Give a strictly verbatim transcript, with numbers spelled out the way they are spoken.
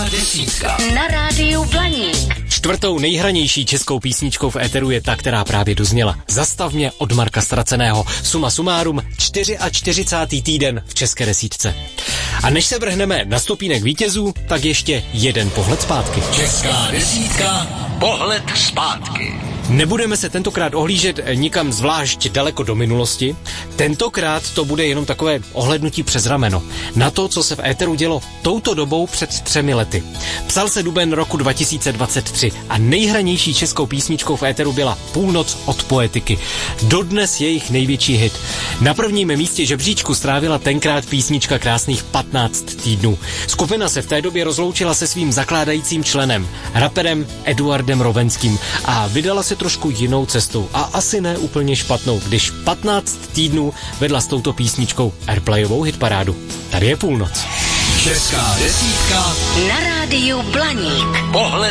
desítka na rádiu Blaník. Čtvrtou nejhranější českou písničkou v éteru je ta, která právě dozněla. Zastav mě od Marka Ztraceného. Suma sumárum, čtyřicátý čtvrtý týden v české desítce. A než se vrhneme na stupínek vítězů, tak ještě jeden pohled zpátky. Česká desítka, pohled zpátky. Nebudeme se tentokrát ohlížet nikam zvlášť daleko do minulosti. Tentokrát to bude jenom takové ohlednutí přes rameno na to, co se v éteru dělo touto dobou před třemi lety. Psal se duben roku dva tisíce dvacet tři a nejhranější českou písničkou v éteru byla Půlnoc od Poetiky. Dodnes jejich největší hit. Na prvním místě žebříčku strávila tenkrát písnička krásných patnáct týdnů. Skupina se v té době rozloučila se svým zakládajícím členem, raperem Eduardem Rovenským, a vydala se trošku jinou cestou a asi ne úplně špatnou, když patnáct týdnů vedla s touto písničkou airplayovou hitparádu. Tady je Půlnoc. Česká desítka na rádiu Blaník. Pohled